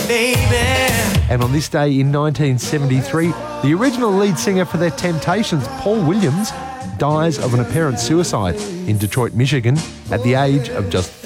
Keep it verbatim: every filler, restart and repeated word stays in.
baby. And on this day in nineteen seventy-three, the original lead singer for The Temptations, Paul Williams, dies of an apparent suicide in Detroit, Michigan at the age of just